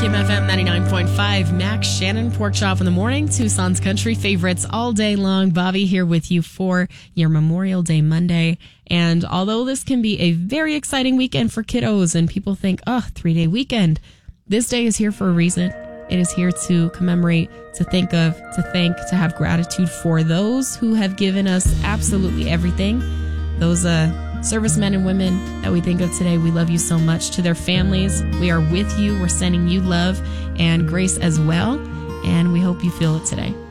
Kim FM 99.5, Max Shannon, Pork Chop in the morning, Tucson's country favorites all day long. Bobby here with you for your Memorial Day Monday. And although this can be a very exciting weekend for kiddos and people think, 3-day weekend, this day is here for a reason. It is here to commemorate, to think of, to thank, to have gratitude for those who have given us absolutely everything. Those servicemen and women that we think of today, we love you so much. To their families, we are with you. We're sending you love and grace as well. And we hope you feel it today.